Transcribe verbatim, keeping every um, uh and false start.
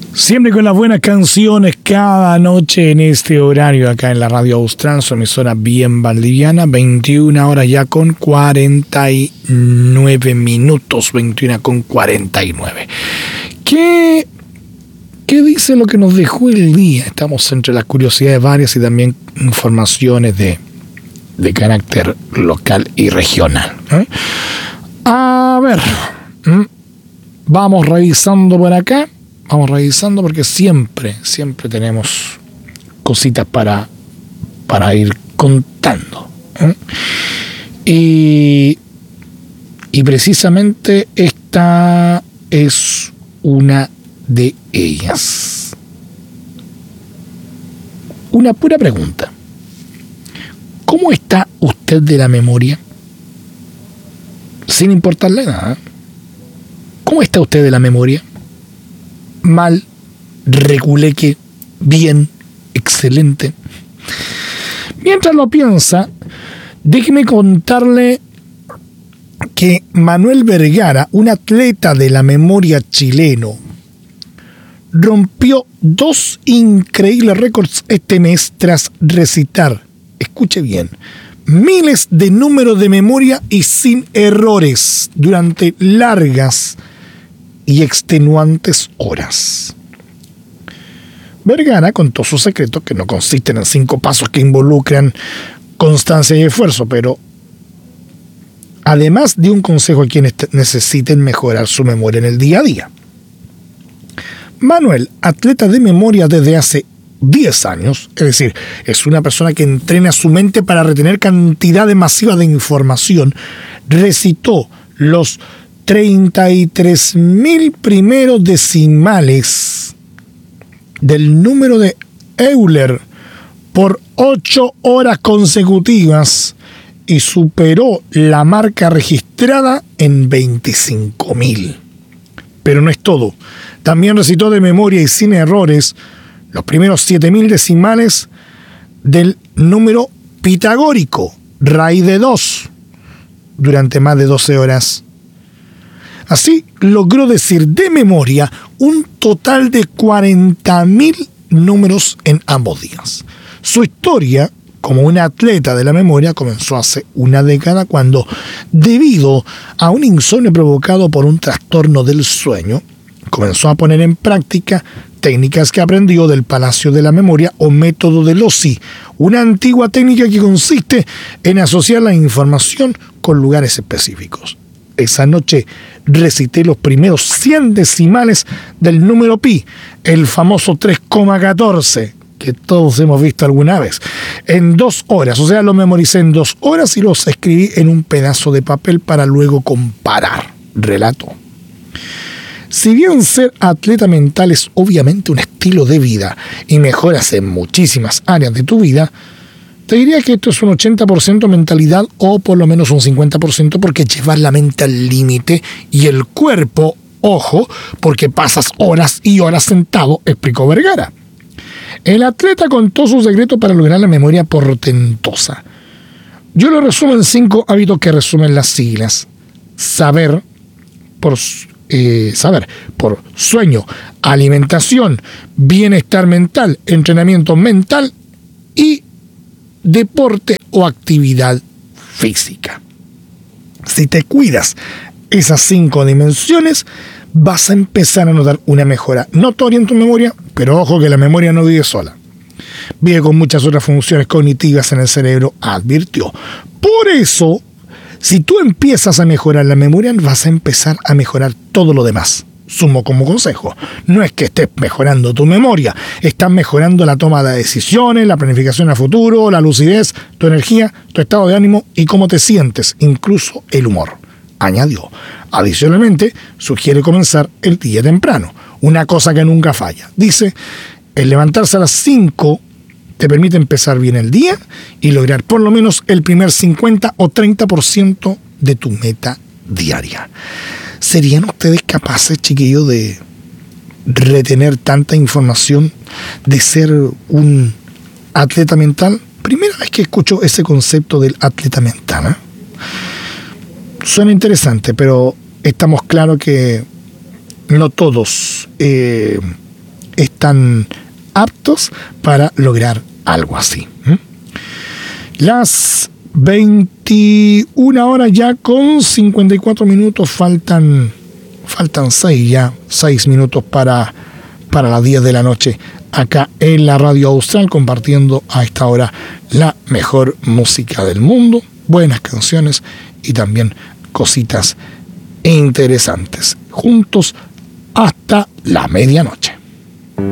Siempre con las buenas canciones cada noche en este horario acá en la Radio Austral, su emisora bien valdiviana, veintiuna horas ya con cuarenta y nueve minutos, veintiuna con cuarenta y nueve. ¿Qué, ¿Qué dice lo que nos dejó el día? Estamos entre las curiosidades varias y también informaciones de, de carácter local y regional, ¿eh? A ver, ¿eh? Vamos revisando por acá. Vamos revisando porque siempre, siempre tenemos cositas para, para ir contando, ¿eh? Y, y precisamente esta es una de ellas. Una pura pregunta. ¿Cómo está usted de la memoria? Sin importarle nada. ¿Cómo está usted de la memoria? Mal, reculeque, bien, excelente. Mientras lo piensa, déjeme contarle que Manuel Vergara, un atleta de la memoria chileno, rompió dos increíbles récords este mes tras recitar, escuche bien, miles de números de memoria y sin errores durante largas y extenuantes horas. Vergara contó sus secretos, que no consisten en cinco pasos que involucran constancia y esfuerzo, pero además de un consejo a quienes necesiten mejorar su memoria en el día a día. Manuel, atleta de memoria desde hace diez años, es decir, es una persona que entrena su mente para retener cantidades masivas de información, recitó los treinta y tres mil primeros decimales del número de Euler por ocho horas consecutivas y superó la marca registrada en veinticinco mil. Pero no es todo. También recitó de memoria y sin errores los primeros siete mil decimales del número pitagórico, raíz de dos, durante más de doce horas. Así logró decir de memoria un total de cuarenta mil números en ambos días. Su historia como un atleta de la memoria comenzó hace una década cuando, debido a un insomnio provocado por un trastorno del sueño, comenzó a poner en práctica técnicas que aprendió del Palacio de la Memoria o método de Lossy, una antigua técnica que consiste en asociar la información con lugares específicos. Esa noche recité los primeros cien decimales del número pi, el famoso tres coma catorce, que todos hemos visto alguna vez, en dos horas. O sea, los memoricé en dos horas y los escribí en un pedazo de papel para luego comparar. Relato. Si bien ser atleta mental es obviamente un estilo de vida y mejoras en muchísimas áreas de tu vida, te diría que esto es un ochenta por ciento mentalidad o por lo menos un cincuenta por ciento porque llevas la mente al límite y el cuerpo, ojo, porque pasas horas y horas sentado, explicó Vergara. El atleta contó su secreto para lograr la memoria portentosa. Yo lo resumo en cinco hábitos que resumen las siglas. Saber por, eh, saber por sueño, alimentación, bienestar mental, entrenamiento mental y deporte o actividad física. Si te cuidas esas cinco dimensiones, vas a empezar a notar una mejora notoria en tu memoria, pero ojo que la memoria no vive sola. Vive con muchas otras funciones cognitivas en el cerebro, advirtió. Por eso, si tú empiezas a mejorar la memoria, vas a empezar a mejorar todo lo demás. Sumo como consejo, no es que estés mejorando tu memoria, estás mejorando la toma de decisiones, la planificación a futuro, la lucidez, tu energía, tu estado de ánimo y cómo te sientes, incluso el humor. Añadió. Adicionalmente, sugiere comenzar el día temprano, una cosa que nunca falla. Dice, el levantarse a las cinco te permite empezar bien el día y lograr por lo menos el primer cincuenta o treinta por ciento de tu meta diaria. ¿Serían ustedes capaces, chiquillos, de retener tanta información, de ser un atleta mental? Primera vez que escucho ese concepto del atleta mental, ¿eh? Suena interesante, pero estamos claros que no todos eh, están aptos para lograr algo así. ¿Mm? Las veintiuna horas ya con cincuenta y cuatro minutos, faltan faltan seis ya, seis minutos para, para las diez de la noche, acá en la Radio Austral, compartiendo a esta hora la mejor música del mundo, buenas canciones y también cositas interesantes. Juntos hasta la medianoche.